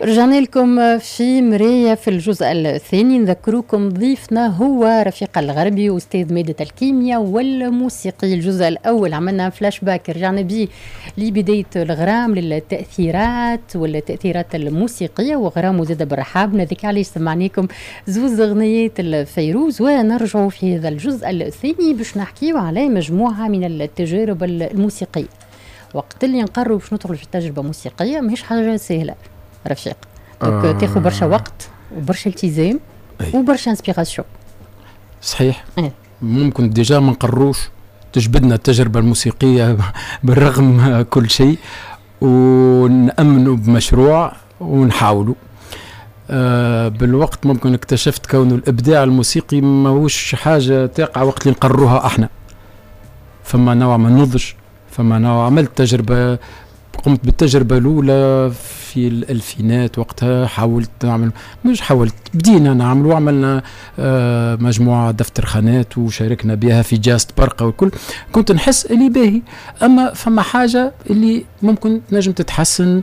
رجعنا لكم في مراية في الجزء الثاني. نذكركم ضيفنا هو رفيق الغربي أستاذ مادة الكيمياء والموسيقي. الجزء الأول عملنا فلاش باك، رجعنا به لبداية الغرام للتأثيرات والتأثيرات الموسيقية، وغرام وزاد بالرحاب. نذيك علاش سمعناكم زوز أغنيات الفيروز، ونرجع في هذا الجزء الثاني باش نحكيو على مجموعة من التجارب الموسيقية. وقت اللي نقرروا باش ندخلوا في التجربة موسيقية ماهيش حاجة سهلة رفيق، تاخذ برشا وقت وبرشا التزام وبرشا انسبيراسيون. صحيح. ممكن ديجا ما نقروش تجبدنا التجربة الموسيقية بالرغم كل شيء، ونأمنوا بمشروع ونحاولوا. بالوقت ممكن اكتشفت كون الإبداع الموسيقي ما هوش حاجة تقع وقت اللي نقرروها احنا. فما نوع من النضج، فما نوع عملت تجربة، قمت بالتجربة الأولى في الألفينات. وقتها حاولت نعمل، مش حاولت، بدينا نعمل وعملنا مجموعة دفتر خانات وشاركنا بها في جاست برقة والكل. كنت نحس اللي باهي، أما فما حاجة اللي ممكن نجم تتحسن.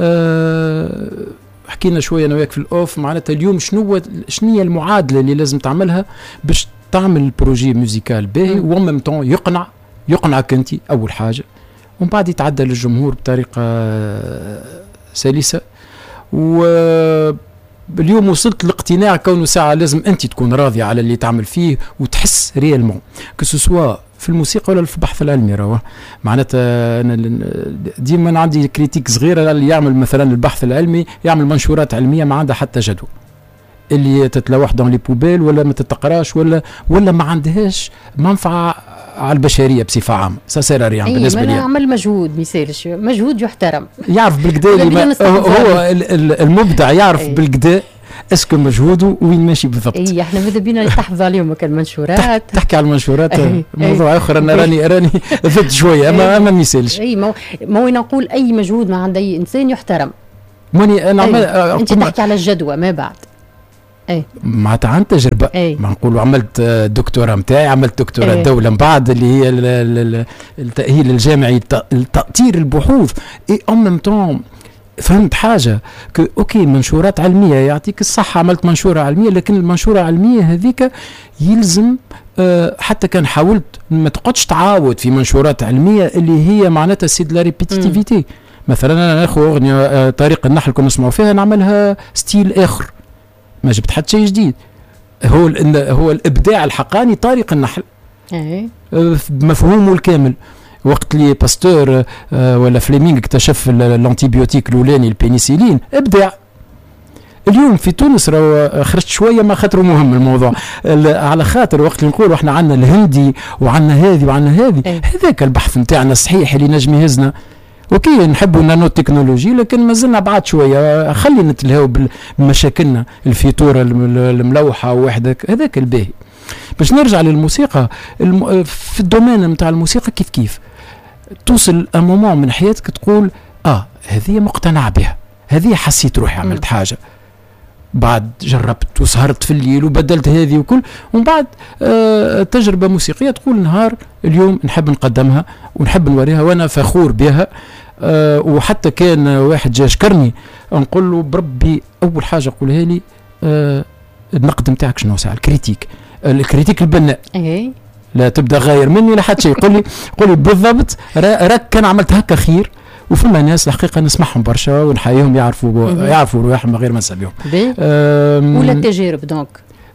حكينا شوية أنا وياك في الأوف، معناتها اليوم شنو هي المعادلة اللي لازم تعملها باش تعمل بروجي موسيقال باهي ومن طون يقنعك أنت أول حاجة، ومن بعد يتعدى للجمهور بطريقة سلسة. واليوم وصلت لاقتناع كونه ساعة لازم أنت تكون راضي على اللي تعمل فيه وتحس ريالمون كسوسوا في الموسيقى ولا في البحث العلمي. رواه معناتها أنا ديما عندي كريتيك صغيرة، اللي يعمل مثلا البحث العلمي يعمل منشورات علمية ما عندها حتى جدوى، اللي تتلوح دون لي بوبيل ولا ما تتقراش ولا ما عندهاش منفعة على البشريه بصفه عامه. ساسير ريان بالنسبه لي عمل مجهود، مثالش مجهود يحترم، يعرف بالقدا. هو المبدع يعرف بالقدا اسكو مجهوده وين ماشي بالضبط. اي احنا ماذا بينا نحفظ عليهم كالمنشورات. تحكي على المنشورات موضوع اخر. انا راني ضد شويه، اما ما يسالش. اي ما وين نقول اي مجهود ما عند اي انسان يحترم. ماني انا انت تحكي على الجدوى ما بعد. معناتها عن تجربة. ما نقولوا عملت دكتوراه متاعي، عملت دكتوراه دولة من بعد اللي هي التأهيل الجامعي، تأطير البحوث. أم طون فهمت حاجة أوكي منشورات علمية يعطيك الصحة، عملت منشورة علمية، لكن المنشورة العلمية هذيك يلزم حتى كان حاولت ما تقعدش تعاود في منشورات علمية اللي هي معناتها سيد لا ريبيتيتيفيتي. مثلا أنا ناخذ أغنية طريق النحل كنا نسمعوا فيها نعملها ستيل آخر، ما جبت حتى شيء جديد. هو الإبداع الحقاني طريق النحل بمفهومه الكامل. وقت اللي باستور ولا فليمينغ اكتشف الانتيبيوتيك الأولاني البينيسيلين، إبداع. اليوم في تونس خرجت شوية ما خاطر مهم الموضوع، على خاطر وقت اللي نقول احنا عنا الهندي وعنا هذه وعنا هذه، هذاك البحث متاعنا الصحيح اللي نجم يهزنا. اوكي نحبوا النانو تكنولوجي، لكن ما زلنا بعد شويه. خلي نتلهوا بمشاكلنا، الفيتوره الملوحه وحدك هذاك الباهي. باش نرجع للموسيقى، في الدومين نتاع الموسيقى كيف توصل امومون من حياتك تقول هذه مقتنع بها، هذه حسيت روحي عملت حاجه، بعد جربت وسهرت في الليل وبدلت هذه وكل، ومن بعد تجربة موسيقية تقول نهار اليوم نحب نقدمها ونحب نوريها وانا فخور بها. وحتى كان واحد جا شكرني نقول له بربي اول حاجة قولها لي النقد متاعك شنو ساعة الكريتيك البناء. لا تبدا غاير مني لا حتى شيء، قولي بالضبط راك كان عملت هكا خير. وفما ناس الحقيقه نسمعهم برشا ونحييهم يعرفوا رواحهم غير ما نسبيهم. ولا تجارب دونك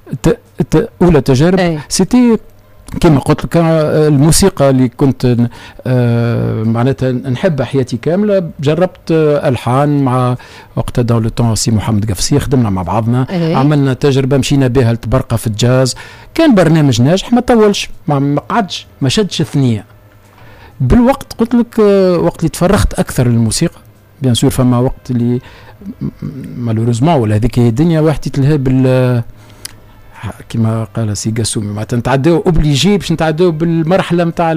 ولا تجارب سيتي كما قلت لك. الموسيقى اللي كنت معناتها نحب حياتي كامله، جربت الحان مع وقتها دون لو طون سي محمد قفصي، خدمنا مع بعضنا. عملنا تجربه مشينا بها لتبرقه في الجاز، كان برنامج ناجح ما طولش، ما قعدش، ما شدش الثنيه. بالوقت قلت لك وقت اللي تفرغت اكثر للموسيقى، بيان سور فما وقت اللي مالوريزمون ولا هذيك هي الدنيا واحد يتلهى بال كما قال سي قاسومي، ما نتعداو اوبليجي باش نتعداو بالمرحله نتاع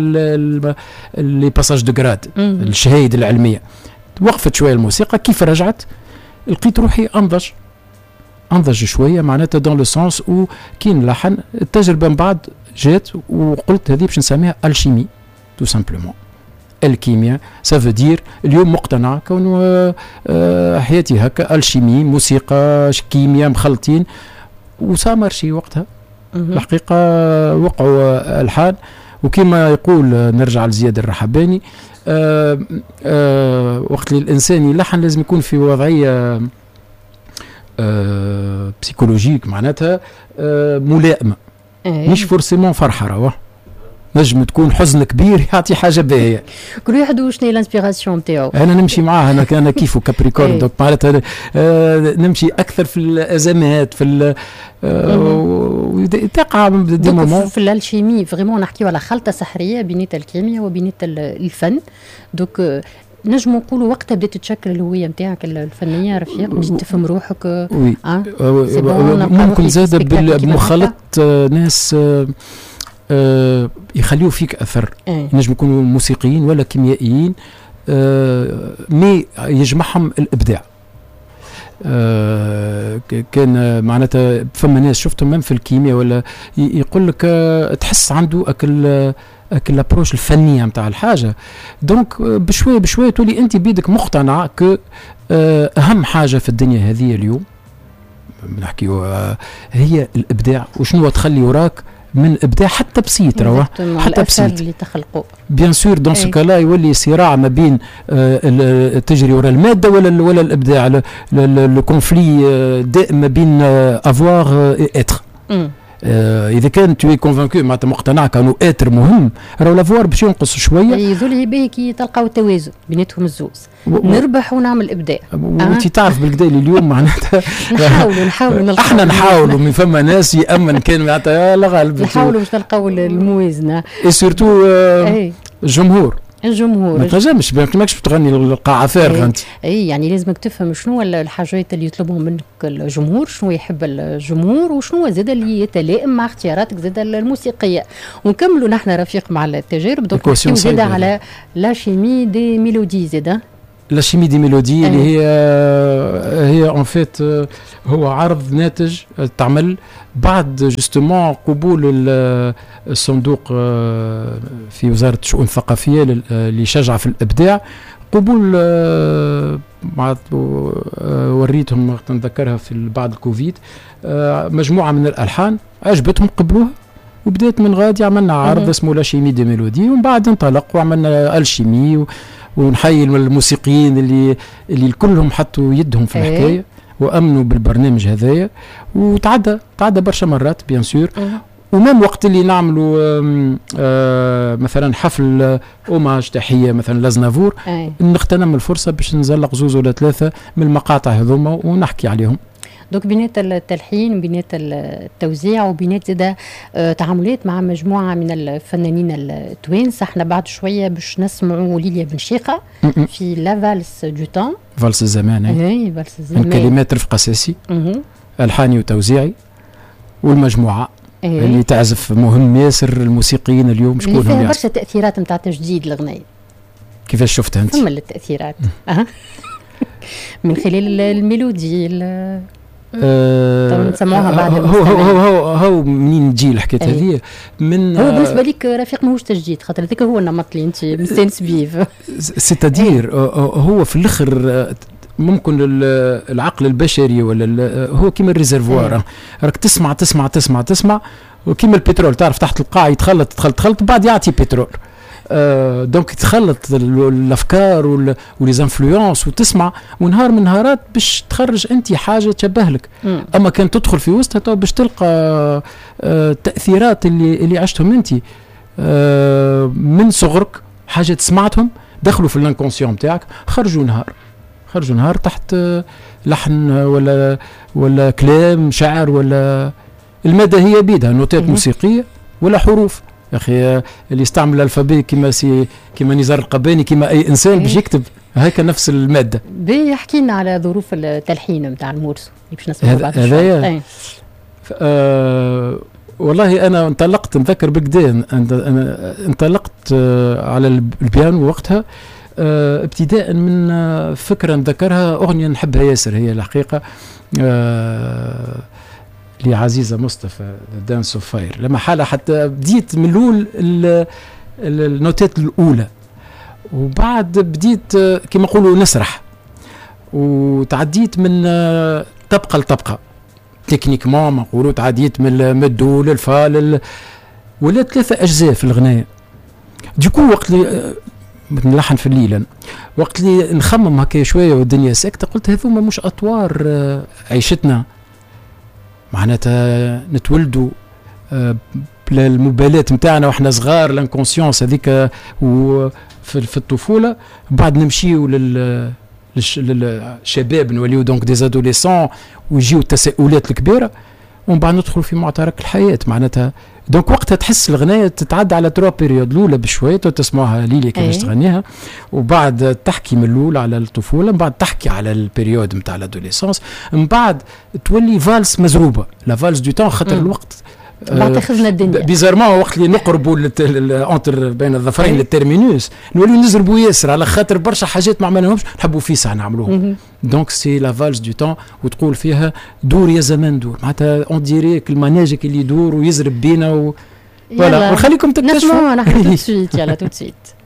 لي باساج دو غراد الشهايد العلميه. وقفت شويه الموسيقى، كيف رجعت لقيت روحي انضج شويه، معناتها دون لو سونس او كي نلحن. التجربه من بعد جات وقلت هذه باش نسميها الشيمي تو سامبلومون. الكيمياء سافودير اليوم مقتنع كونه حياتي هكا الشيمي موسيقى كيمياء مخلطين وسامر شي وقتها الحقيقة وقعوا الحال. وكما يقول نرجع لزياد الرحباني وقت اللي الإنسان يلحن لازم يكون في وضعية بسيكولوجيك معناتها ملائمة مش فورسيمون فرحة رواه نجم تكون حزن كبير يعطي حاجه باهيه. كل واحد وشنو الانسبيراسيون نتاعو. انا نمشي معاه انا كيفو كابريكورن دونك معناتها نمشي اكثر في الازمات في تقع دي مومون في الالشيمي فريمون نحكيو على خلطه سحريه بينات الكيمياء وبينات الفن. دوك نجم نقولوا وقتها بدات تتشكل الهويه نتاعك الفنيه رفيق باش تفهم روحك. ممكن زاد بمخالطه ناس يخليوا فيك أثر. نجم يكونوا موسيقيين ولا كيميائيين مي يجمعهم الإبداع. كان معناتها فما ناس شفتهم من في الكيمياء ولا يقول لك تحس عنده أكل الابروش الفنية متاع الحاجة. دونك بشوية بشوية تولي أنت بيدك مقتنع ك أهم حاجة في الدنيا هذه اليوم نحكيو هي الإبداع وشنو تخلي وراك من ابداع حتى بسيط رواه حتى بسيط اللي تخلقوا بيان سور دون سو كالا يولي صراع ما بين تجري وراء الماده ولا الابداع لو كونفلي دائم ما بين افوار اتر. اذا كان تو كونفانكو معناتها مقتنع كانوا اتر مهم راهو لافوار باش ينقص شويه يذول باهي كي تلقاو التوازن بيناتهم الزوز نربح ونعمل ابداع. وانت تعرف بالكدا اليوم معناتها نحاولوا احنا نحاولوا من فما ناس يامن كان معناتها لا غالب نحاولوا باش نلقاو الموازنه اي سورتو الجمهور ما تنجمش ماكش تغني القاعه فارغه انت. اي يعني لازمك تفهم شنو الحاجات اللي يطلبهم منك الجمهور شنو يحب الجمهور وشنو زاد اللي يتلائم مع اختياراتك زاد الموسيقيه. ونكملوا نحن رفيق مع التجارب دونك نحكيو زاد على لا شيمي دي ميلودي زاد لا شيمي دي ميلودي اللي هي ان فيت هو عرض ناتج تعمل بعد جوستومون قبول الصندوق في وزارة الشؤون الثقافية اللي يشجع في الإبداع قبول وريتهم نذكرها في بعد الكوفيد مجموعة من الألحان عجبتهم قبلوها وبدأت من غادي عملنا عرض اسمه لا شيمي دي ميلودي ومن بعد انطلق وعملنا الشيمي ونحيي الموسيقيين اللي كلهم حطوا يدهم في الحكايه وامنوا بالبرنامج هذايا وتعدى برشا مرات بيان سور. ومام وقت اللي نعملوا مثلا حفل اوماج تحيه مثلا لازنافور نغتنم الفرصه باش نزلق زوز ولا ثلاثه من المقاطع هذوما ونحكي عليهم. دوك بينات التلحين وبينات التوزيع وبينات زاد تعاملات مع مجموعة من الفنانين التوانس. احنا بعد شوية باش نسمعوا ليليا بن شيخة في لا فالس دو تان فالس الزمان فالس الزمان من كلمات رفقة ساسي ألحاني وتوزيعي والمجموعة اللي تعزف مهم ياسر الموسيقيين اليوم شكونهم اللي فيها برشا تأثيرات نتاع تجديد الغناء. كيفاش شفتها انت؟ ثم التأثيرات من خلال الميلودي نسمعوها بعد هو منين تجي الحكايه هذه من هو بالنسبه لك رفيق ماهوش تجديد خاطر هذاك هو النمط اللي انت مستانس بيه سيتادير هو في الاخر ممكن العقل البشري ولا هو كيما الريزرفوار راك تسمع وكيما البترول تعرف تحت القاع يتخلط بعد يعطي بترول دونك تخلط الافكار وليزانفلونس وتسمع ونهار من نهارات باش تخرج انت حاجه تشبه لك. اما كان تدخل في وسطها باش تلقى التاثيرات اللي عشتهم انت من صغرك حاجه سمعتهم دخلوا في الانكونسيون نتاعك خرجوا نهار تحت لحن ولا كلام شعر ولا الماده هي بيدها نوتات موسيقيه ولا حروف. يا اخي اللي يستعمل الالفابي كيما نزار القباني كيما اي انسان باش يكتب هكا نفس الماده. بيحكي لنا على ظروف التلحين نتاع المورسو اللي باش نسمعوا بعد شويه. والله انا نتذكر بكدا انا انطلقت على البيانو وقتها ابتداء من فكره نذكرها اغنيه نحبها ياسر هي الحقيقه لعزيزة مصطفى دانس اوف فاير لما حالة حتى بديت من الأول النوتات الأولى وبعد بديت كما نقولوا نسرح، وتعديت من طبقه لطبقه تكنيكمون، ما نقولوا تعديت من الدو للفا ولا 3 أجزاء في الغنايه. ديكو وقت اللي نلحن في الليل، وقت اللي نخمم هكا شويه والدنيا ساكته، قلت هذوما مش اطوار عيشتنا، معناتها نتولدوا المبالاه نتاعنا واحنا صغار، لانكونسيونس هذيك في الطفوله، بعد نمشيو للشباب نوليو دونك دي ادوليسون، ويجيو التساؤلات الكبيره، ومن بعد ندخلوا في معترك الحياه. معناتها دونك وقتها تحس الغنايه تتعدى على 3 بيريود، الاولى بشويه تسمعها ليلي كيفاش تغنيها، وبعد تحكي من الاولى على الطفوله، من بعد تحكي على البيريود نتاع الادوليسونس، من بعد تولي فالس مزروبه، لا فالس دو تون، خاطر الوقت بعد تاخذنا الدنيا بيزارمون. وقت اللي نقربوا انتر بين الظفرين للتيرمينوس نوليو نزربوا ياسر، على خاطر برشا حاجات ما عملناهمش نحبوا فيسع نعملوهم. دونك سي لا فالس دو تون، وتقول فيها دور يا زمان دور، معناتها اون ديريك المناجك اللي يدور ويزرب بينا فوالا. ونخليكم تكتشفوا. نسمعوا نحن تو سويت، يلا تو سويت.